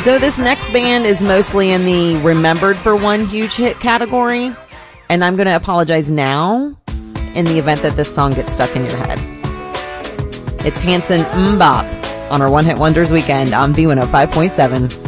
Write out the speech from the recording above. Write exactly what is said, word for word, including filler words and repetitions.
So this next band is mostly in the remembered for one huge hit category, and I'm going to apologize now in the event that this song gets stuck in your head. It's Hanson Mbop on our One Hit Wonders weekend on B one oh five point seven.